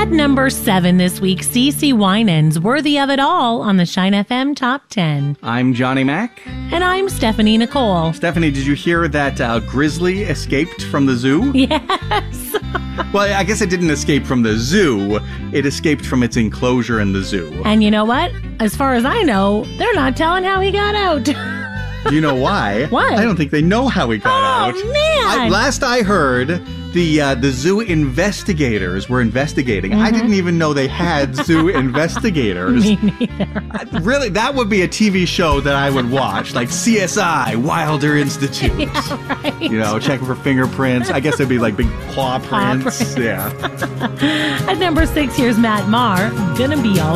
At number 7 this week, CeCe Winans, Worthy of It All on the Shine FM Top 10. I'm Johnny Mac. And I'm Stephanie Nicole. Stephanie, did you hear that grizzly escaped from the zoo? Yes. Well, I guess it didn't escape from the zoo. It escaped from its enclosure in the zoo. And you know what? As far as I know, they're not telling how he got out. Do you know why? Why? I don't think they know how he got out. Oh, man. Last I heard, the zoo investigators were investigating. I didn't even know they had zoo investigators. Me neither. Really, that would be a TV show that I would watch, like CSI, Wilder Institute. Yeah, right. You know, checking for fingerprints. I guess it'd be like big paw prints. prints. Yeah. At number 6, here's Matt Maher, Gonna Be All